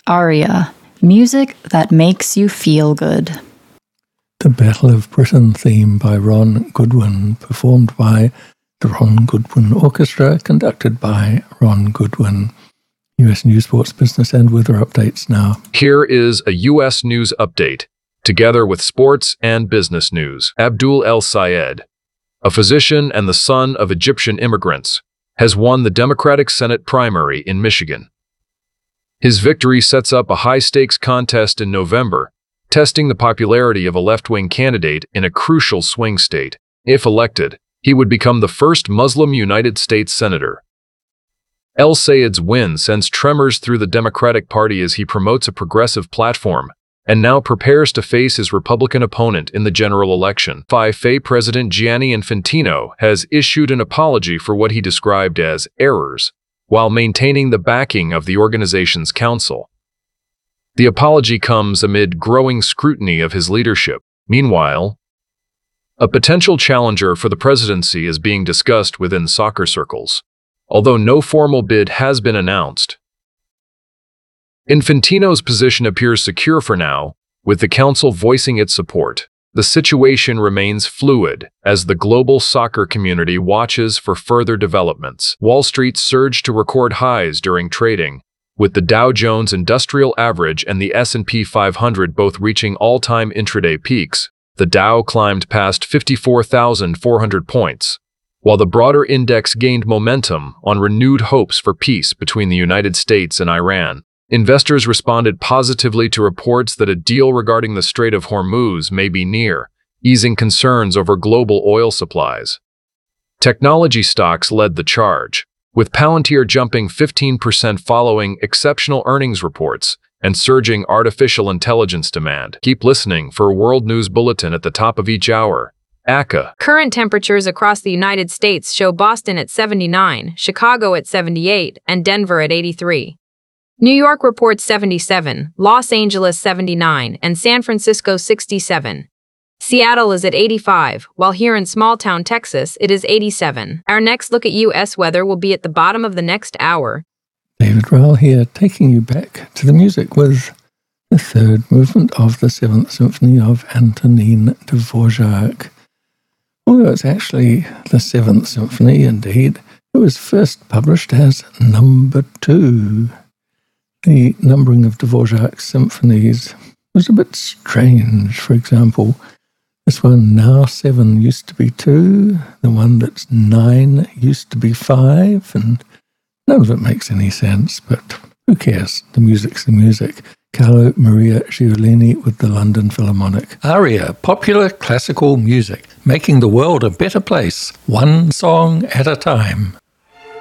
Aria, music that makes you feel good. The Battle of Britain theme by Ron Goodwin, performed by the Ron Goodwin Orchestra, conducted by Ron Goodwin. U.S. News, Sports, Business and Weather updates now. Here is a U.S. News update, together with sports and business news. Abdul El Sayed, a physician and the son of Egyptian immigrants, has won the Democratic Senate primary in Michigan. His victory sets up a high-stakes contest in November, testing the popularity of a left-wing candidate in a crucial swing state. If elected, he would become the first Muslim United States senator. El Sayed's win sends tremors through the Democratic Party as he promotes a progressive platform and now prepares to face his Republican opponent in the general election. FIFA President Gianni Infantino has issued an apology for what he described as errors, while maintaining the backing of the organization's council. The apology comes amid growing scrutiny of his leadership. Meanwhile, a potential challenger for the presidency is being discussed within soccer circles, although no formal bid has been announced. Infantino's position appears secure for now, with the council voicing its support. The situation remains fluid as the global soccer community watches for further developments. Wall Street surged to record highs during trading, with the Dow Jones Industrial Average and the S&P 500 both reaching all-time intraday peaks. The Dow climbed past 54,400 points, while the broader index gained momentum on renewed hopes for peace between the United States and Iran. Investors responded positively to reports that a deal regarding the Strait of Hormuz may be near, easing concerns over global oil supplies. Technology stocks led the charge, with Palantir jumping 15% following exceptional earnings reports and surging artificial intelligence demand. Keep listening for a World News Bulletin at the top of each hour. ACA. Current temperatures across the United States show Boston at 79, Chicago at 78, and Denver at 83. New York reports 77, Los Angeles 79, and San Francisco 67. Seattle is at 85, while here in small-town Texas it is 87. Our next look at U.S. weather will be at the bottom of the next hour. David Rowell here, taking you back to the music with the third movement of the Seventh Symphony of Antonin Dvorak. Although it's actually the Seventh Symphony, indeed, it was first published as number 2. The numbering of Dvorak's symphonies was a bit strange. For example, this one, now 7, used to be 2. The one that's 9 used to be 5. And none of it makes any sense, but who cares? The music's the music. Carlo Maria Giulini with the London Philharmonic. Aria, popular classical music, making the world a better place, one song at a time.